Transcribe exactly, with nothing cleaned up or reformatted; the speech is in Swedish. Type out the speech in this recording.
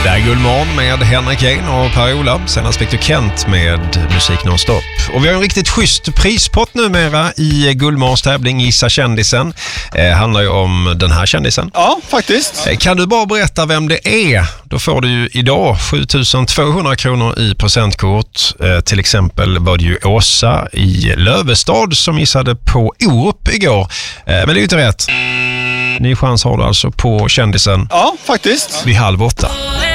Det är Guldmorgon med Henrik Jane och Per-Ola. Sen aspekter Kent med musik nonstop. Och vi har en riktigt schysst prispott numera i Guldmorgons tävling Gissa kändisen. Eh, handlar ju om den här kändisen. Ja, faktiskt. Eh, kan du bara berätta vem det är? Då får du ju idag sju tusen tvåhundra kronor i presentkort. Eh, till exempel var det ju Åsa i Lövestad som gissade på Orup igår. Eh, men det är ju inte rätt. Ny chans har du alltså på kändisen. Ja, faktiskt. Vid halv åtta.